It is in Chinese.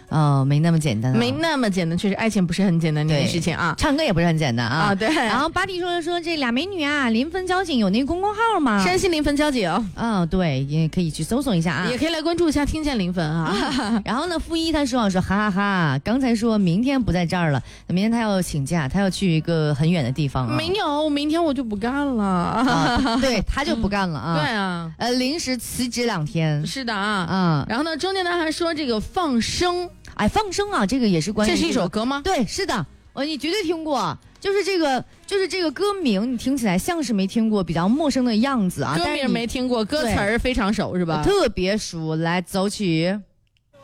没那么简单、 没那么简单，确实爱情不是很简单的一件事情啊， 唱歌也不是很简单啊。 对。 然后巴迪说这俩美女啊，临汾交警有那个公众号吗？ 山西临汾交警， 对，也可以去搜索一下啊， 也可以来关注一下听见临汾啊。 然后呢，负一他说哈哈哈，刚才说明天不在这儿了，明天他要请假，他要去一个很远的地方没有，明天我就不干了。 对，他就不干了啊。 对啊， 临时辞职2天。 是的啊，然后呢，中间呢还说这个放生， 放生啊，这个也是关于这是一首歌吗？ 对，是的，你绝对听过。就是这个歌名，你听起来像是没听过，比较陌生的样子啊。 歌名没听过，歌词儿非常熟是吧？ 特别熟，来走起。